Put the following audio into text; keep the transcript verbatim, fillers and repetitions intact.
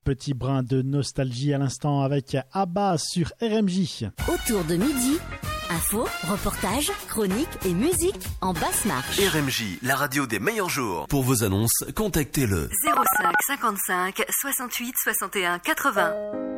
petit brin de nostalgie à l'instant avec Abba sur R M J. Autour de midi, infos, reportages, chroniques et musique en basse marche. R M J, la radio des meilleurs jours. Pour vos annonces, contactez-le zéro cinq cinquante-cinq soixante-huit soixante et un quatre-vingts.